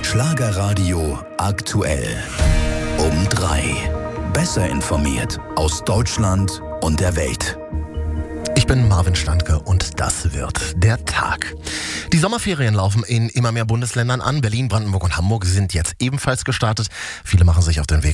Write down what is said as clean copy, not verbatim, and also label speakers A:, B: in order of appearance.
A: Schlagerradio aktuell. Um 3. Besser informiert aus Deutschland und der Welt.
B: Ich bin Marvin Standke und das wird der Tag. Die Sommerferien laufen in immer mehr Bundesländern an. Berlin, Brandenburg und Hamburg sind jetzt ebenfalls gestartet. Viele machen sich auf den Weg